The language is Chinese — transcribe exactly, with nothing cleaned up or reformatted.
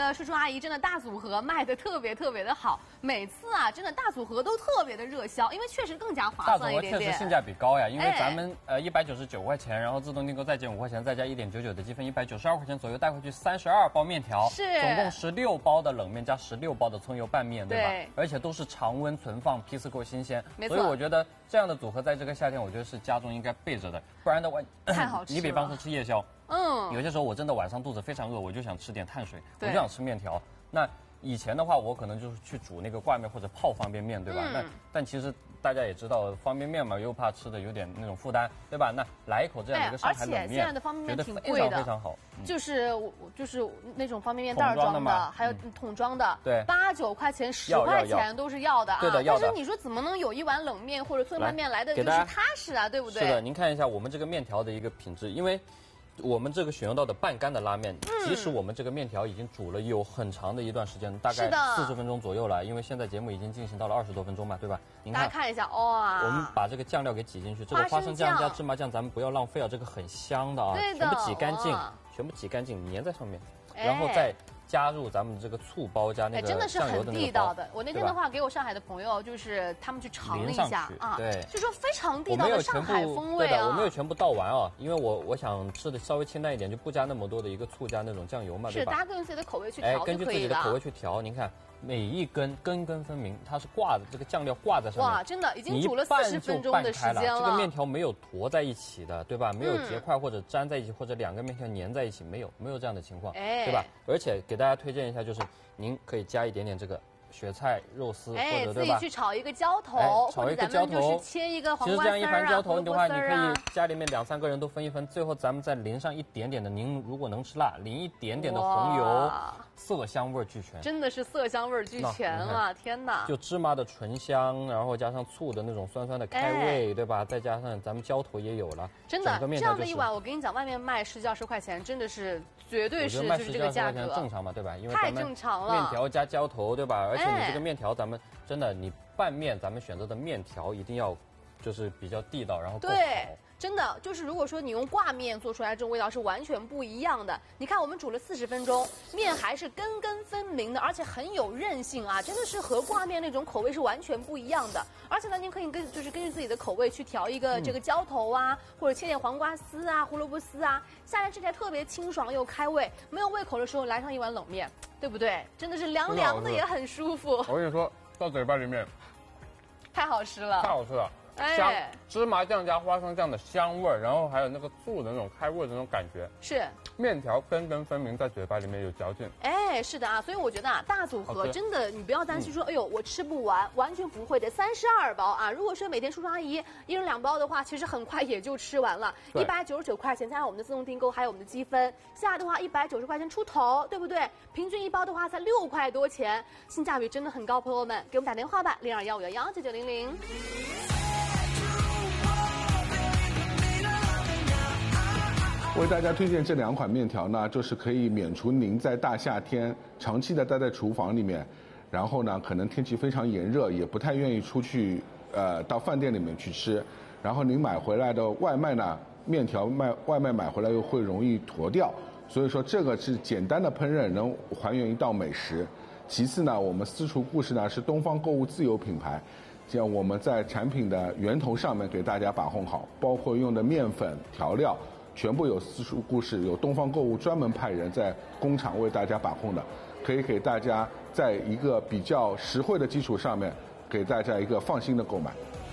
得叔叔阿姨真的大组合卖的特别特别的好，每次啊真的大组合都特别的热销，因为确实更加划算一点点。 大组合确实性价比高呀，因为咱们呃一百九十九块钱，然后自动订购再减五块钱，再加一点九九的积分，一百九十二块钱左右带回去三十二包面条， 是总共十六包的冷面加十六包的葱油拌面，对吧？ 对， 而且都是常温存放，批次够新鲜， 没错。 所以我觉得这样的组合在这个夏天，我觉得是家中应该备着的，不然的话太好吃了。 你比方说吃夜宵， 嗯， 有些时候我真的晚上肚子非常饿，我就想吃点碳水，我就想吃面条。那以前的话，我可能就是去煮那个挂面或者泡方便面，对吧？嗯、那但其实大家也知道，方便面嘛，又怕吃的有点那种负担，对吧？那来一口这样的一个上海冷面， 而且现在的方便面挺贵的， 非常非常好。 嗯、就是就是那种方便面袋装的，的还有桶装的， 对， 八九块钱、十块钱都是要的啊。 对的，要的。 但是你说怎么能有一碗冷面或者酸拌面来的就是踏实啊，对不对？ 是的，您看一下我们这个面条的一个品质，因为。我们这个选用到的半干的拉面，嗯、即使我们这个面条已经煮了有很长的一段时间，大概四十分钟左右了，因为现在节目已经进行到了二十多分钟嘛，对吧？您看， 大家看一下，哇！ 我们把这个酱料给挤进去，这个花生酱加芝麻酱，咱们不要浪费啊，这个很香的啊， 对的全部挤干净，全部挤干净，粘在上面，哎、然后再。加入咱们这个醋包加那个真的是很地道的。我那天的话给我上海的朋友，就是他们去尝了一下啊， 对， 就说非常地道的上海风味啊。 我没有全部倒完啊，因为我我想吃的稍微清淡一点，就不加那么多的一个醋加那种酱油嘛，对吧？ 是，大家根据自己的口味去调就可以了。 哎，根据自己的口味去调，您看每一根根根分明，它是挂的这个酱料挂在上面。 哇，真的已经煮了四十分钟的时间了。 这个面条没有坨在一起的，对吧？没有结块或者粘在一起，或者两个面条粘在一起，没有没有这样的情况，对吧？而且给大家推荐一下，就是。您可以加一点点这个雪菜肉丝， 哎， 或者对吧？自己去炒一个浇头， 哎、炒一个浇头， 就是切一个黄瓜丝啊， 其实这样一盘浇头的话，你可以家里面两三个人都分一分，最后咱们再淋上一点点的，您如果能吃辣，淋一点点的红油，色香味俱全。 真的是色香味俱全啊！天哪！ 就芝麻的醇香，然后加上醋的那种酸酸的开胃，哎、对吧？再加上咱们浇头也有了， 真的，这样的一碗，我跟你讲，外面卖十几二十块钱，真的是绝对是就是这个价格， 正常嘛，对吧？因为太正常了。 面条加浇头，对吧？而且你这个面条，咱们真的，你拌面，咱们选择的面条一定要，就是比较地道，然后够好。 真的就是如果说你用挂面做出来，这种味道是完全不一样的。你看我们煮了四十分钟，面还是根根分明的，而且很有韧性啊，真的是和挂面那种口味是完全不一样的。而且呢，您可以根就是根据自己的口味去调一个这个浇头啊，嗯、或者切点黄瓜丝啊、胡萝卜丝啊，夏天吃起来特别清爽又开胃。没有胃口的时候来上一碗冷面，对不对？真的是凉凉的也很舒服。 我跟你说，到嘴巴里面太好吃了， 太好吃了。香芝麻酱加花生酱的香味儿，然后还有那个醋的那种开胃的那种感觉， 是面条根根分明，在嘴巴里面有嚼劲。 哎，是的啊，所以我觉得啊，大组合真的你不要担心说，嗯、哎呦我吃不完，完全不会的，三十二包啊！如果说每天叔叔阿姨一人两包的话，其实很快也就吃完了，一百九十九块钱加上我们的自动订购，还有我们的积分，下来的话一百九十块钱出头，对不对？平均一包的话才六块多钱，性价比真的很高，朋友们给我们打电话吧，零二幺五幺幺九九零零。 为大家推荐这两款面条呢，就是可以免除您在大夏天长期的待在厨房里面，然后呢，可能天气非常炎热，也不太愿意出去，呃，到饭店里面去吃。然后您买回来的外卖呢，面条卖外卖买回来又会容易坨掉，所以说这个是简单的烹饪能还原一道美食。其次呢，我们私厨故事呢是东方购物自有品牌，这样我们在产品的源头上面给大家把控好，包括用的面粉、调料。全部有私厨故事，有东方购物专门派人在工厂为大家把控的，可以给大家在一个比较实惠的基础上面，给大家一个放心的购买。